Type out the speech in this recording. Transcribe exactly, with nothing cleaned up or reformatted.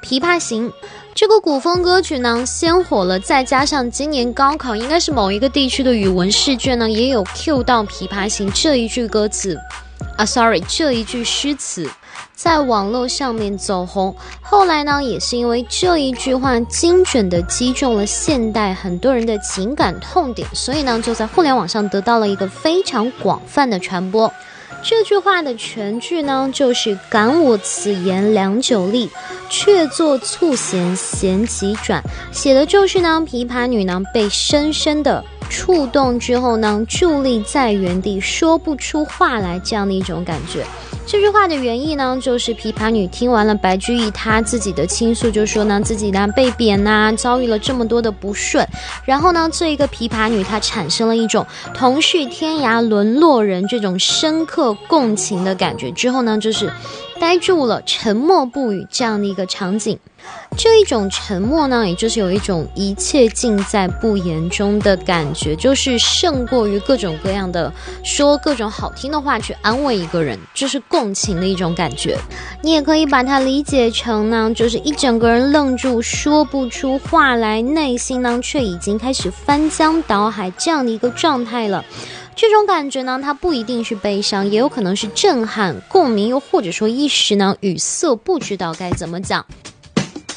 琵琶行》。这个古风歌曲呢先火了，再加上今年高考应该是某一个地区的语文试卷呢也有 cue 到《琵琶行》这一句歌词啊 ，sorry 这一句诗词，在网络上面走红。后来呢也是因为这一句话精准的击中了现代很多人的情感痛点，所以呢就在互联网上得到了一个非常广泛的传播。这句话的全句呢就是感我此言良久立，却作促弦弦急转，写的就是呢琵琶女呢被深深的触动之后呢伫立在原地说不出话来这样的一种感觉。这句话的原意呢就是琵琶女听完了白居易她自己的倾诉，就说呢自己呢被贬啊，遭遇了这么多的不顺，然后呢这一个琵琶女她产生了一种同是天涯沦落人这种深刻共情的感觉，之后呢就是呆住了，沉默不语这样的一个场景。这一种沉默呢也就是有一种一切尽在不言中的感觉，就是胜过于各种各样的说各种好听的话去安慰一个人，就是共情的一种感觉。你也可以把它理解成呢就是一整个人愣住说不出话来，内心呢却已经开始翻江倒海这样的一个状态了。这种感觉呢它不一定是悲伤，也有可能是震撼、共鸣，又或者说一时呢语塞不知道该怎么讲。